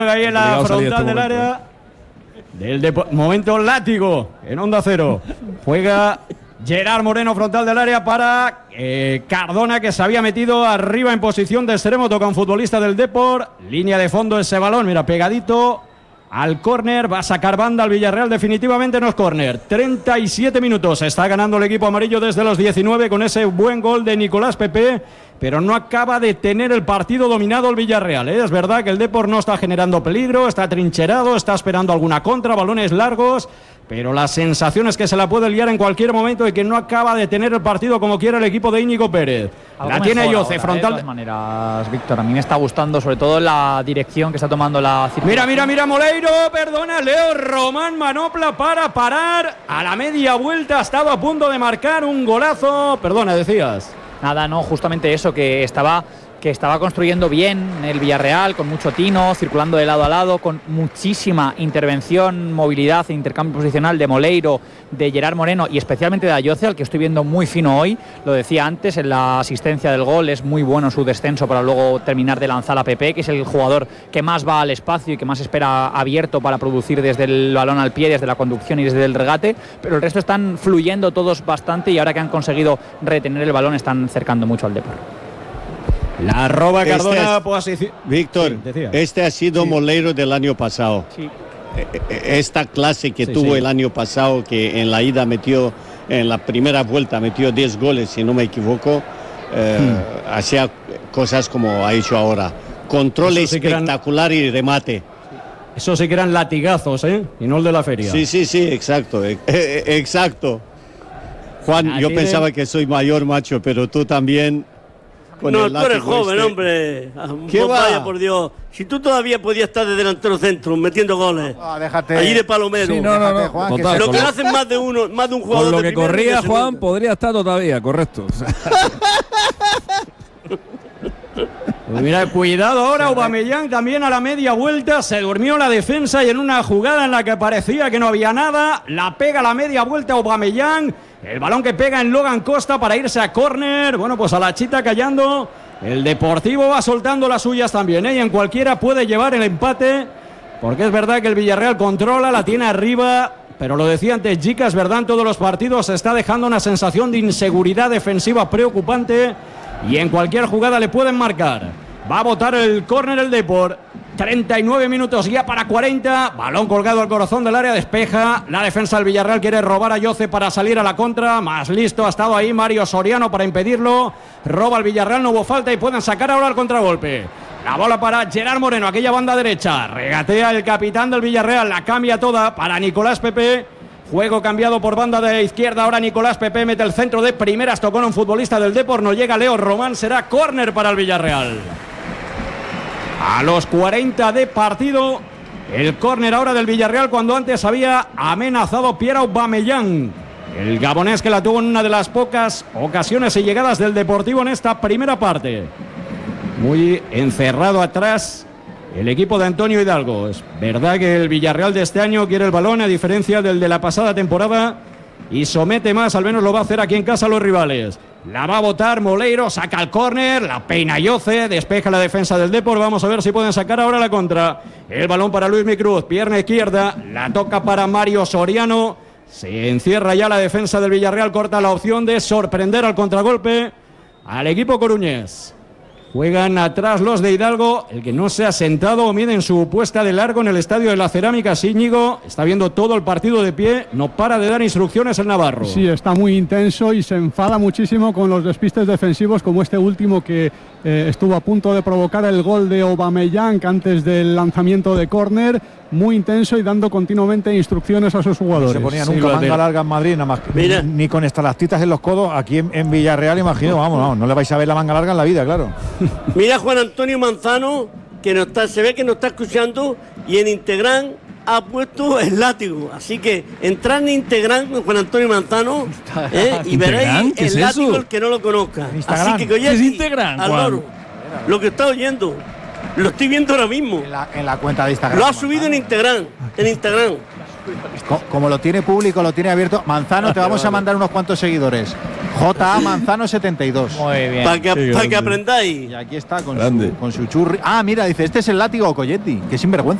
Ahí en la frontal del área del momento látigo en Onda Cero. Juega Gerard Moreno, frontal del área para Cardona, que se había metido arriba en posición de extremo. Toca un futbolista del Depor. Línea de fondo ese balón, mira, pegadito al córner. Va a sacar banda al Villarreal, definitivamente no es córner. 37 minutos, está ganando el equipo amarillo desde los 19 con ese buen gol de Nicolás Pepe, pero no acaba de tener el partido dominado el Villarreal, ¿eh? Es verdad que el Depor no está generando peligro, está trincherado, está esperando alguna contra, balones largos, pero la sensación es que se la puede liar en cualquier momento y que no acaba de tener el partido como quiere el equipo de Íñigo Pérez. La tiene Yoce, frontal. De todas maneras, Víctor, a mí me está gustando sobre todo la dirección que está tomando la circulación. Mira, Moleiro, perdona, Leo Román, manopla para parar. A la media vuelta ha estado a punto de marcar un golazo. Perdona, decías. Nada, no, justamente eso, que estaba construyendo bien el Villarreal, con mucho tino, circulando de lado a lado, con muchísima intervención, movilidad e intercambio posicional de Moleiro, de Gerard Moreno y especialmente de Ayoce, al que estoy viendo muy fino hoy. Lo decía antes, en la asistencia del gol es muy bueno su descenso para luego terminar de lanzar a Pepe, que es el jugador que más va al espacio y que más espera abierto para producir desde el balón al pie, desde la conducción y desde el regate, pero el resto están fluyendo todos bastante y ahora que han conseguido retener el balón están cercando mucho al Depor. La roba Cardona. Víctor, sí, este ha sido Moleiro del año pasado. Sí. Esta clase que tuvo el año pasado, que en la ida metió, en la primera vuelta metió 10 goles, si no me equivoco, hacía cosas como ha hecho ahora. Control espectacular y remate. Eso sí que eran latigazos, ¿eh? Y no el de la feria. Sí, exacto. Exacto. Juan, yo pensaba que soy mayor, macho, pero tú también. No, tú eres joven, hombre. ¿Qué va? Vaya, por Dios. Si tú todavía podías estar de delantero centro metiendo goles. Déjate. Allí de palomero. Sí, no, Juan, total, lo que hacen más de un jugador. Con lo que corría Juan, Juan, podría estar todavía, correcto. Pues mira, cuidado ahora, Aubameyang también a la media vuelta, se durmió la defensa y en una jugada en la que parecía que no había nada, la pega a la media vuelta Aubameyang, el balón que pega en Logan Costa para irse a córner, bueno, pues a la chita callando, el Deportivo va soltando las suyas también, ¿eh? Y en cualquiera puede llevar el empate, porque es verdad que el Villarreal controla, la tiene arriba, pero lo decía antes Jica, es verdad, en todos los partidos se está dejando una sensación de inseguridad defensiva preocupante, y en cualquier jugada le pueden marcar. Va a botar el córner el Depor. 39 minutos ya para 40. Balón colgado al corazón del área, despeja. La defensa del Villarreal quiere robar a Yoce para salir a la contra. Más listo ha estado ahí Mario Soriano para impedirlo. Roba el Villarreal, no hubo falta y pueden sacar ahora el contragolpe. La bola para Gerard Moreno, aquella banda derecha. Regatea el capitán del Villarreal, la cambia toda para Nicolás Pepe. Juego cambiado por banda de izquierda. Ahora Nicolás Pepe mete el centro de primeras. Tocó un futbolista del Depor. No llega Leo Román. Será córner para el Villarreal. A los 40 de partido. El córner ahora del Villarreal cuando antes había amenazado Pierre Aubameyang. El gabonés que la tuvo en una de las pocas ocasiones y llegadas del Deportivo en esta primera parte. Muy encerrado atrás el equipo de Antonio Hidalgo. Es verdad que el Villarreal de este año quiere el balón a diferencia del de la pasada temporada y somete más, al menos lo va a hacer aquí en casa a los rivales. La va a botar Moleiro, saca el córner, la peina Yoce, despeja la defensa del Depor. Vamos a ver si pueden sacar ahora la contra. El balón para Luis Micruz, pierna izquierda, la toca para Mario Soriano. Se encierra ya la defensa del Villarreal, corta la opción de sorprender al contragolpe al equipo coruñés. Juegan atrás los de Hidalgo, el que no se ha sentado o mide en su puesta de largo en el Estadio de la Cerámica. Íñigo está viendo todo el partido de pie, no para de dar instrucciones el navarro. Sí, está muy intenso y se enfada muchísimo con los despistes defensivos como este último que estuvo a punto de provocar el gol de Aubameyang antes del lanzamiento de córner. Muy intenso y dando continuamente instrucciones a sus jugadores. No se ponía nunca manga larga en Madrid, nada más ni con estalactitas en los codos. Aquí en Villarreal, imagino, vamos, no le vais a ver la manga larga en la vida, claro. Mira Juan Antonio Manzano, que no está, se ve que nos está escuchando, y en Instagram ha puesto el látigo. Así que entrad en Instagram con Juan Antonio Manzano y veréis el látigo el que no lo conozca. Así que ¿qué es Instagram, Juan? Lo que está oyendo. Lo estoy viendo ahora mismo. En la cuenta de Instagram. Lo ha subido en Instagram. Como lo tiene público, lo tiene abierto. Manzano, te vamos a mandar unos cuantos seguidores. J.A. Manzano 72. Muy bien. Para que aprendáis. Y aquí está con su churri. Ah, mira, dice, este es el látigo Coyetti. Qué sinvergüenza.